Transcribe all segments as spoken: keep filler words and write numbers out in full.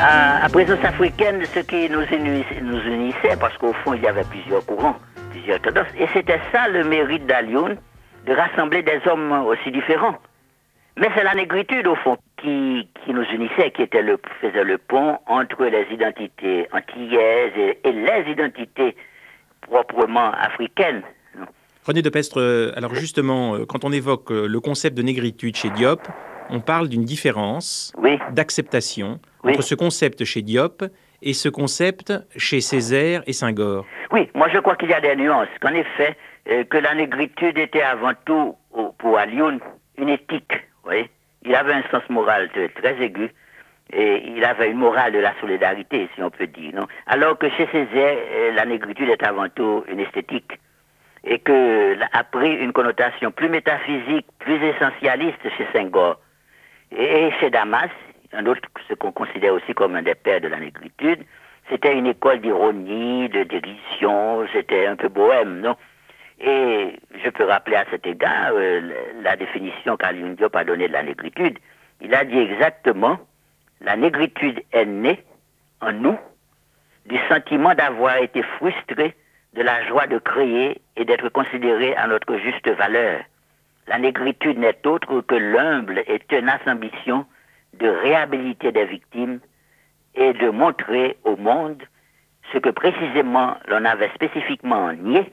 À, à présence africaine, ce qui nous unissait, nous unissait, parce qu'au fond, il y avait plusieurs courants, plusieurs tendances, et c'était ça le mérite d'Alioune, de rassembler des hommes aussi différents. Mais c'est la négritude, au fond, qui, qui nous unissait, qui était le, faisait le pont entre les identités antillaises et, et les identités proprement africaines. René Depestre, alors justement, quand on évoque le concept de négritude chez Diop, on parle d'une différence oui. d'acceptation oui. entre ce concept chez Diop et ce concept chez Césaire et Senghor. Oui, moi je crois qu'il y a des nuances. Qu'en effet, euh, que la négritude était avant tout, pour Alioune, une éthique. Oui. Il avait un sens moral très aigu et il avait une morale de la solidarité, si on peut dire. Non? Alors que chez Césaire, la négritude est avant tout une esthétique et que a pris une connotation plus métaphysique, plus essentialiste chez Senghor. Et chez Damas, un autre, ce qu'on considère aussi comme un des pères de la négritude, c'était une école d'ironie, de dérision, c'était un peu bohème, non? Et je peux rappeler à cet égard euh, la définition qu'Alioune Diop a donnée de la négritude. Il a dit exactement, la négritude est née en nous du sentiment d'avoir été frustré de la joie de créer et d'être considéré à notre juste valeur. La négritude n'est autre que l'humble et tenace ambition de réhabiliter des victimes et de montrer au monde ce que précisément l'on avait spécifiquement nié,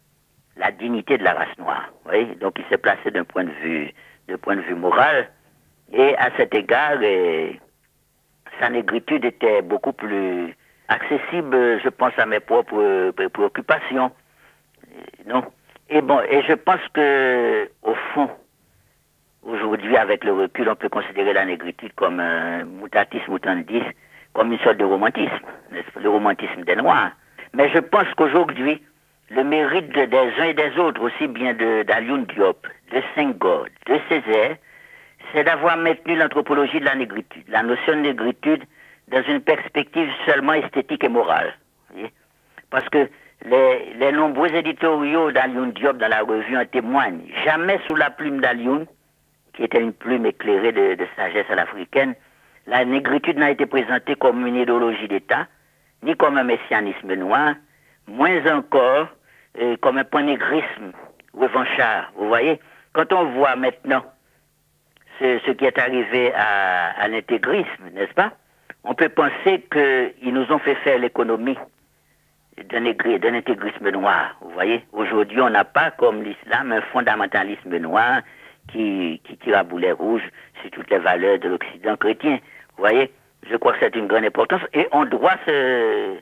la dignité de la race noire. Oui, donc il s'est placé d'un point de vue, d'un point de vue moral, et à cet égard, et, sa négritude était beaucoup plus accessible, je pense, à mes propres préoccupations. Non. Et bon, et je pense que, au fond, aujourd'hui, avec le recul, on peut considérer la négritude comme un mutatis mutandis, comme une sorte de romantisme, le romantisme des Noirs. Mais je pense qu'aujourd'hui, le mérite de, des uns et des autres, aussi bien de, d'Alioune Diop, de Senghor, de Césaire, c'est d'avoir maintenu l'anthropologie de la négritude, la notion de négritude dans une perspective seulement esthétique et morale. Voyez? Parce que les, les nombreux éditoriaux d'Alioune Diop dans la revue en témoignent. Jamais sous la plume d'Alioune, qui était une plume éclairée de, de sagesse à l'africaine, la négritude n'a été présentée comme une idéologie d'État, ni comme un messianisme noir, moins encore euh, comme un panégrisme revanchard. Vous voyez, quand on voit maintenant ce, ce qui est arrivé à, à l'intégrisme, n'est-ce pas? On peut penser qu'ils nous ont fait faire l'économie d'un, d'un intégrisme noir. Vous voyez, aujourd'hui, on n'a pas, comme l'islam, un fondamentalisme noir qui, qui tire à boulet rouge sur toutes les valeurs de l'Occident chrétien. Vous voyez, je crois que c'est une grande importance et on doit ce,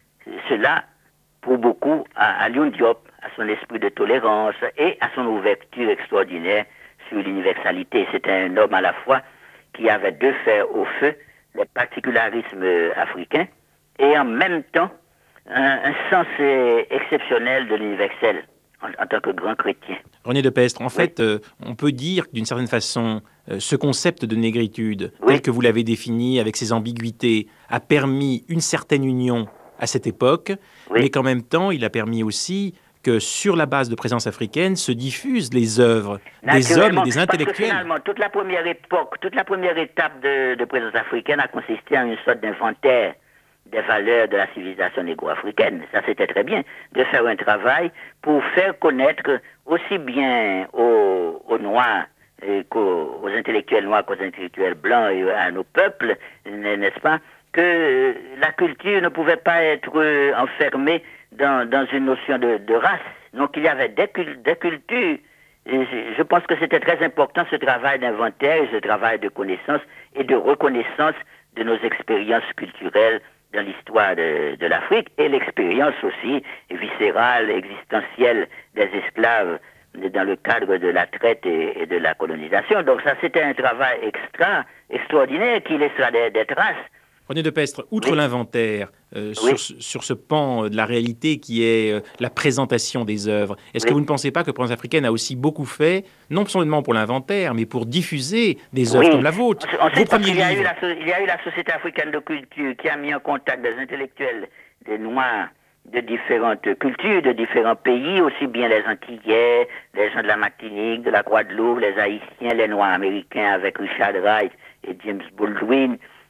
cela pour beaucoup à Alioune Diop, à son esprit de tolérance et à son ouverture extraordinaire sur l'universalité. C'était un homme à la fois qui avait deux fers au feu, les particularismes africains et en même temps un, un sens exceptionnel de l'universel en, en tant que grand chrétien. René Depestre, en oui. fait, euh, on peut dire d'une certaine façon, euh, ce concept de négritude, oui. tel que vous l'avez défini avec ses ambiguïtés, a permis une certaine union à cette époque, oui. mais qu'en même temps, il a permis aussi que sur la base de présence africaine se diffusent les œuvres des hommes et des intellectuels. Parce que finalement, toute la première époque, toute la première étape de, de présence africaine a consisté en une sorte d'inventaire des valeurs de la civilisation négro-africaine. Ça, c'était très bien, de faire un travail pour faire connaître aussi bien aux, aux Noirs euh, qu'aux aux intellectuels noirs qu'aux intellectuels blancs et à nos peuples, n'est-ce pas, que la culture ne pouvait pas être euh, enfermée dans, dans une notion de, de race. Donc il y avait des, des cultures. Et je, je pense que c'était très important ce travail d'inventaire, ce travail de connaissance et de reconnaissance de nos expériences culturelles dans l'histoire de, de l'Afrique et l'expérience aussi viscérale, existentielle des esclaves dans le cadre de la traite et, et de la colonisation. Donc ça, c'était un travail extra, extraordinaire qui laissera des, des traces. René Depestre, outre oui. l'inventaire, euh, oui. sur, sur ce pan de la réalité qui est euh, la présentation des œuvres, est-ce oui. que vous ne pensez pas que Présence africaine a aussi beaucoup fait, non seulement pour l'inventaire, mais pour diffuser des œuvres comme la vôtre? On sait qu'il y a eu la, il y a eu la Société africaine de culture qui a mis en contact des intellectuels, des Noirs, de différentes cultures, de différents pays, aussi bien les Antillais, les gens de la Martinique, de la Guadeloupe, les Haïtiens, les Noirs américains avec Richard Wright et James Baldwin,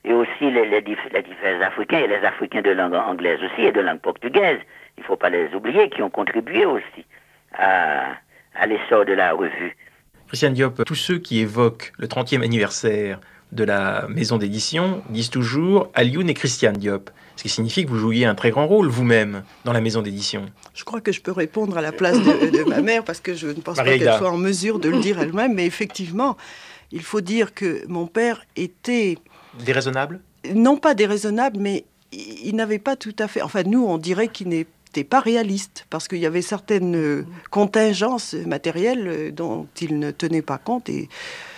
et aussi les, les, les divers Africains, et les Africains de langue anglaise aussi, et de langue portugaise, il ne faut pas les oublier, qui ont contribué aussi à, à l'essor de la revue. Christiane Diop, tous ceux qui évoquent le trentième anniversaire de la maison d'édition disent toujours Alioune et Christiane Diop, ce qui signifie que vous jouiez un très grand rôle vous-même dans la maison d'édition. Je crois que je peux répondre à la place de, de ma mère parce que je ne pense Marie pas qu'elle soit en mesure de le dire elle-même, mais effectivement, il faut dire que mon père était... Déraisonnable ? Non pas déraisonnable, mais il n'avait pas tout à fait... Enfin, nous, on dirait qu'il n'était pas réaliste parce qu'il y avait certaines contingences matérielles dont il ne tenait pas compte et